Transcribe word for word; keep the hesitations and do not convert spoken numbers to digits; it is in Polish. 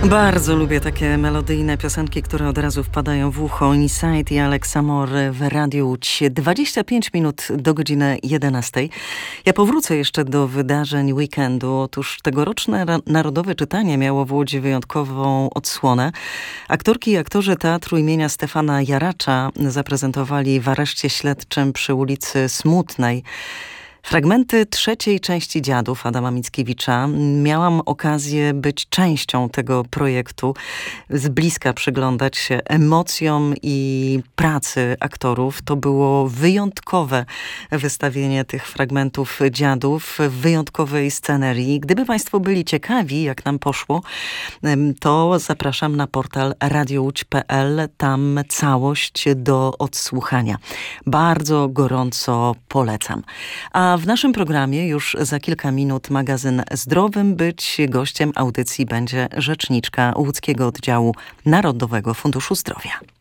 Bardzo lubię takie melodyjne piosenki, które od razu wpadają w ucho. Inside i Alex Amore w Radiu Łódź. dwadzieścia pięć minut do godziny jedenastej. Ja powrócę jeszcze do wydarzeń weekendu. Otóż tegoroczne Narodowe Czytanie miało w Łodzi wyjątkową odsłonę. Aktorki i aktorzy Teatru imienia Stefana Jaracza zaprezentowali w areszcie śledczym przy ulicy Smutnej fragmenty trzeciej części Dziadów Adama Mickiewicza. Miałam okazję być częścią tego projektu, z bliska przyglądać się emocjom i pracy aktorów. To było wyjątkowe wystawienie tych fragmentów Dziadów w wyjątkowej scenerii. Gdyby Państwo byli ciekawi, jak nam poszło, to zapraszam na portal radio łódź kropka pe el. Tam całość do odsłuchania. Bardzo gorąco polecam. A w naszym programie już za kilka minut magazyn Zdrowym Być. Gościem audycji będzie rzeczniczka łódzkiego oddziału Narodowego Funduszu Zdrowia.